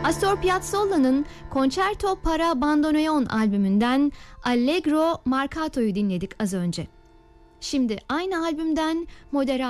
Astor Piazzolla'nın Concerto para Bandoneon albümünden Allegro Marcato'yu dinledik az önce. Şimdi aynı albümden Moderato